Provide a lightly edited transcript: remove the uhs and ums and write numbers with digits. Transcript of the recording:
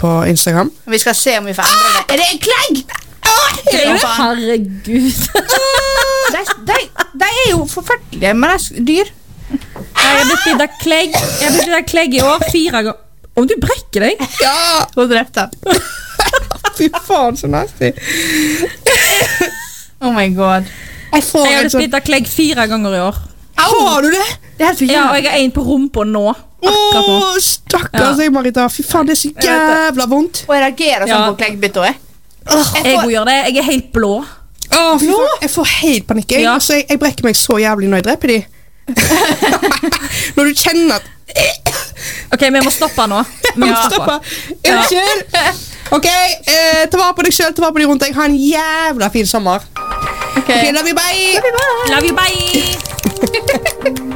på Instagram. Vi skal se om vi får endre det. Er det en klegg? Herregud. De er jo forferdelige, men det er dyr. Jeg har blitt bitt av klegg i år 4 ganger. Om du brekker deg? Ja! Hun drepte. Fy faen, så nasty. Oh my god. Jeg får Jeg har en blitt bitt av klegg 4 ganger i år. Har du det? Det er helt for Ja, og jeg har en på rumpa nå. Akkurat nå. Stakkars jeg, Marita. Fy faen, det er så jævla vondt. Og jeg reagerer sånn Ja. på kleggbytte også. Jeg gjør det. Jeg er helt blå. Fy faen, jeg får helt panikk. Ja. Altså, jeg brekker meg så jævlig når jeg dreper de. Når du kjenner at Ok, vi må stoppe nå. Vi må stoppe. Unnskyld. Ok, ta vare på deg selv, ta vare på de rundt deg. Ha en jævla fin sommer. Okay. Ok, love you, bye. Love you, bye.